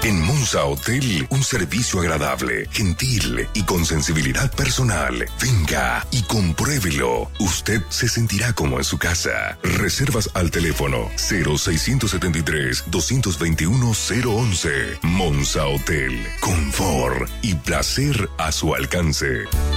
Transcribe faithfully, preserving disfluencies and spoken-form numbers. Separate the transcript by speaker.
Speaker 1: En Monza Hotel, un servicio agradable, gentil y con sensibilidad personal. Venga y compruébelo. Usted se sentirá como en su casa. Reservas al teléfono cero seiscientos setenta y tres, doscientos veintiuno, cero once. Monza Hotel. Confort y placer a su alcance.